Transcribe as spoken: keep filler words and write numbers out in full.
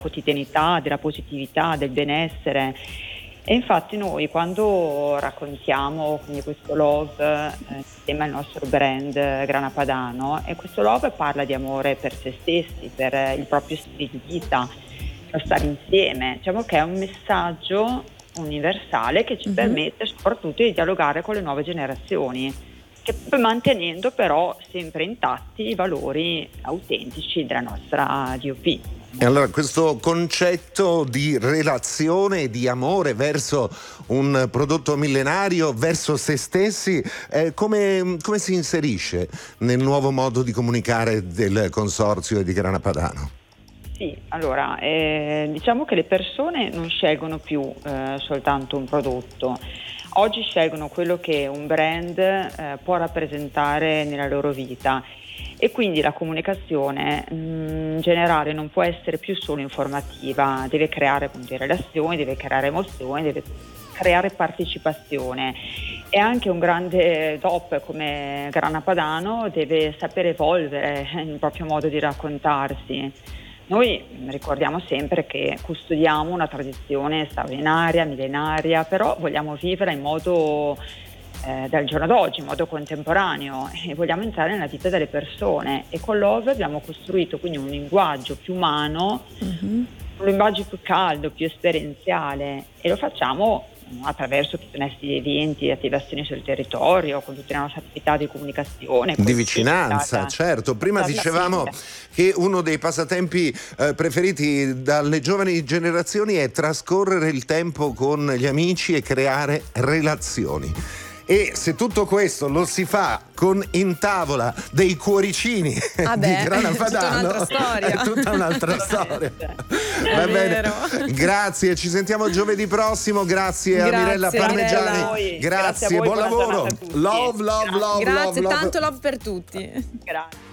quotidianità, della positività, del benessere. E infatti noi quando raccontiamo quindi questo love eh, insieme al nostro brand eh, Grana Padano, e questo love parla di amore per se stessi, per eh, il proprio stile di vita, per stare insieme. Diciamo che è un messaggio universale che ci Mhm. permette soprattutto di dialogare con le nuove generazioni, che poi mantenendo però sempre intatti i valori autentici della nostra D O P. E allora questo concetto di relazione, di amore verso un prodotto millenario, verso se stessi, eh, come, come si inserisce nel nuovo modo di comunicare del consorzio e di Grana Padano? Sì, allora eh, diciamo che le persone non scelgono più eh, soltanto un prodotto, oggi scelgono quello che un brand eh, può rappresentare nella loro vita, e quindi la comunicazione mh, in generale non può essere più solo informativa, deve creare appunto relazioni, deve creare emozioni, deve creare partecipazione, e anche un grande top come Grana Padano deve sapere evolvere il proprio modo di raccontarsi. Noi ricordiamo sempre che custodiamo una tradizione straordinaria, millenaria, però vogliamo vivere in modo eh, dal giorno d'oggi, in modo contemporaneo, e vogliamo entrare nella vita delle persone, e con Love abbiamo costruito quindi un linguaggio più umano, Mhm. un linguaggio più caldo, più esperienziale, e lo facciamo attraverso tutti i nostri eventi, attivazioni sul territorio, con tutte le nostre attività di comunicazione, Di così, vicinanza, stata- certo. Prima stata dicevamo sempre. che uno dei passatempi eh, preferiti dalle giovani generazioni è trascorrere il tempo con gli amici e creare relazioni. E se tutto questo lo si fa con in tavola dei cuoricini Ah di beh, Grana è tutta Padano, un'altra storia. è tutta un'altra storia. È Va bene, vero. grazie, ci sentiamo giovedì prossimo. Grazie, a Grazie, Mirella Mirella. Parmegiani. Grazie a voi, Grazie, grazie a voi, buon buona lavoro. giornata a tutti. Love, love, love, Grazie, love, love. tanto love per tutti. Grazie.